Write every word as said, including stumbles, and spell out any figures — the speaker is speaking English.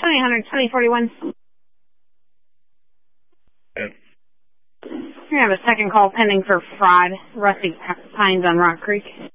twenty hundred, twenty forty-one. Okay. We have a second call pending for fraud. Rusty Pines on Rock Creek.